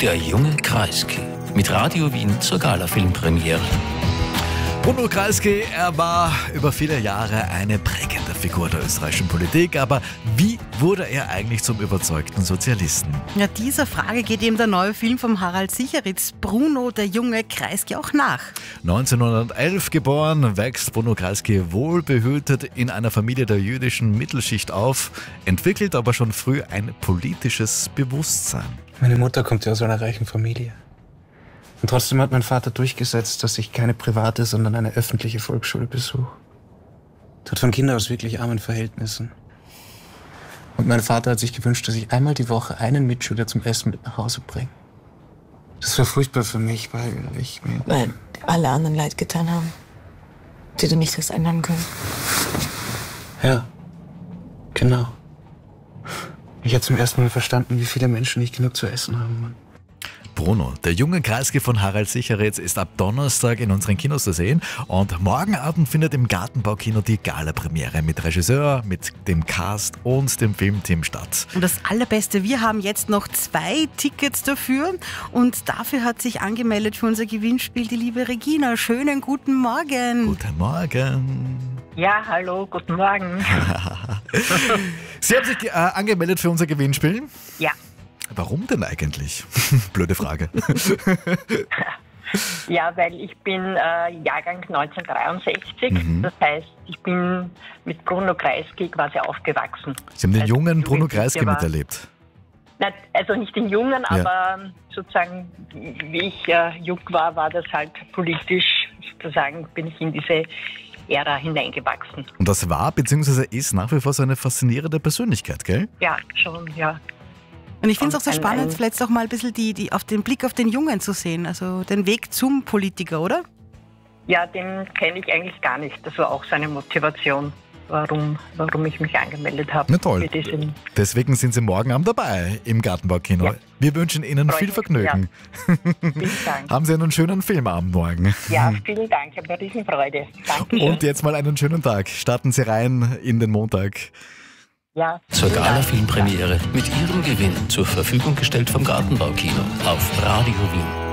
der junge Kreisky mit Radio Wien zur Gala-Filmpremiere. Bruno Kreisky, er war über viele Jahre eine prägende Figur der österreichischen Politik, aber wie wurde er eigentlich zum überzeugten Sozialisten? Ja, dieser Frage geht eben der neue Film von Harald Sicheritz, Bruno, der junge Kreisky, auch nach. 1911 geboren, wächst Bruno Kreisky wohlbehütet in einer Familie der jüdischen Mittelschicht auf, entwickelt aber schon früh ein politisches Bewusstsein. Meine Mutter kommt ja aus einer reichen Familie. Und trotzdem hat mein Vater durchgesetzt, dass ich keine private, sondern eine öffentliche Volksschule besuche. Dort von Kindern aus wirklich armen Verhältnissen. Und mein Vater hat sich gewünscht, dass ich einmal die Woche einen Mitschüler zum Essen mit nach Hause bringe. Das war furchtbar für mich, weil alle anderen leid getan haben, die du nicht hast ändern können. Ja, genau. Ich habe zum ersten Mal verstanden, wie viele Menschen nicht genug zu essen haben, Mann. Bruno, der junge Kreisky von Harald Sicheritz, ist ab Donnerstag in unseren Kinos zu sehen und morgen Abend findet im Gartenbaukino die Gala-Premiere mit Regisseur, mit dem Cast und dem Filmteam statt. Und das Allerbeste, wir haben jetzt noch 2 Tickets dafür und dafür hat sich angemeldet für unser Gewinnspiel die liebe Regina. Schönen guten Morgen. Guten Morgen. Ja, hallo, guten Morgen. Sie haben sich angemeldet für unser Gewinnspiel? Ja. Warum denn eigentlich? Blöde Frage. Ja, weil ich bin Jahrgang 1963. Das heißt, ich bin mit Bruno Kreisky quasi aufgewachsen. Sie haben den Also jungen Bruno Jugendliche Kreisky war- miterlebt? Nein, also nicht den Jungen, Ja. aber sozusagen, wie ich jung war das halt politisch, sozusagen bin ich in diese Ära hineingewachsen. Und das war bzw. ist nach wie vor so eine faszinierende Persönlichkeit, gell? Ja, schon, ja. Und ich finde es auch so Ein- spannend, vielleicht auch mal ein bisschen den Blick auf den Jungen zu sehen, also den Weg zum Politiker, oder? Ja, den kenne ich eigentlich gar nicht. Das war auch seine Motivation, warum ich mich angemeldet habe. Na toll. Für diesen Deswegen sind Sie morgen Abend dabei im Gartenbaukino. Ja. Wir wünschen Ihnen Freut viel mich, Vergnügen. Vielen Dank. Haben Sie einen schönen Filmabend morgen. Ja, vielen Dank. Ich habe eine Riesenfreude. Dankeschön. Und jetzt mal einen schönen Tag. Starten Sie rein in den Montag. Ja, Zur vielen Dank. Gala-Filmpremiere mit Ihrem Gewinn zur Verfügung gestellt vom Gartenbaukino auf Radio Wien.